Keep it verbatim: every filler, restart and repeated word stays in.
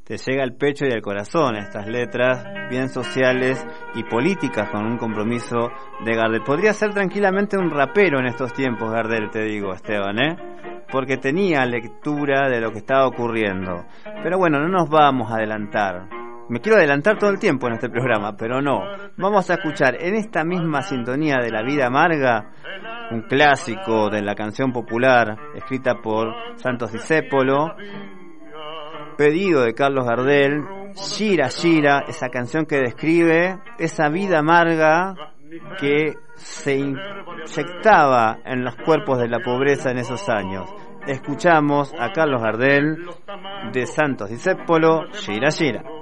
te llega al pecho y al corazón estas letras bien sociales y políticas con un compromiso de Gardel. Podría ser tranquilamente un rapero en estos tiempos, Gardel, te digo, Esteban, ¿eh? Porque tenía lectura de lo que estaba ocurriendo. Pero bueno, no nos vamos a adelantar. Me quiero adelantar todo el tiempo en este programa, pero no. Vamos a escuchar en esta misma sintonía de La Vida Amarga, un clásico de la canción popular escrita por Santos Discépolo, pedido de Carlos Gardel, Gira Gira, esa canción que describe esa vida amarga que se inyectaba en los cuerpos de la pobreza en esos años. Escuchamos a Carlos Gardel de Santos Discépolo, Gira Gira.